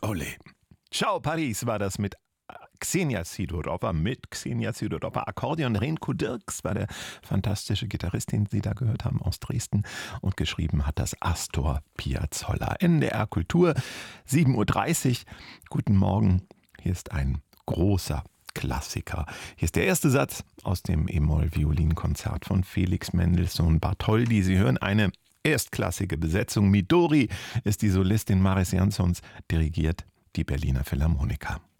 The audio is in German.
Ole. Ciao Paris war das mit Xenia Sidorova, Akkordeon. Renko Dirks war der fantastische Gitarrist, den Sie da gehört haben, aus Dresden. Und geschrieben hat das Astor Piazzolla. NDR Kultur, 7:30 Uhr. Guten Morgen, hier ist ein großer Klassiker. Hier ist der erste Satz aus dem E-Moll-Violinkonzert von Felix Mendelssohn Bartholdy. Sie hören eine erstklassige Besetzung. Midori ist die Solistin Maris Jansons, dirigiert die Berliner Philharmoniker.